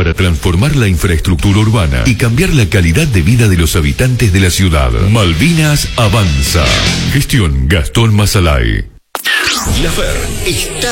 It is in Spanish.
para transformar la infraestructura urbana y cambiar la calidad de vida de los habitantes de la ciudad. Malvinas Avanza. Gestión Gastón Mazalay. La FER está